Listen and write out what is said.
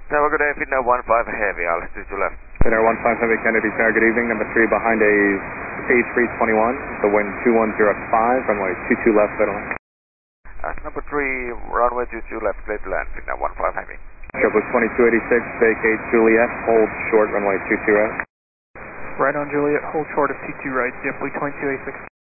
Have a good day, Finnair 15 Heavy, altitude to left. Finnair 15 Heavy, Kennedy Tower, good evening. Number 3 behind a A321, the wind 2105, runway 22 left, clear to land. Number 3, runway 22 left, clear to land, Finnair 15 Heavy. JetBlue 2286, vacate Juliet, hold short, runway 22 right. Right on Juliet, hold short of 22 right, JetBlue 2286.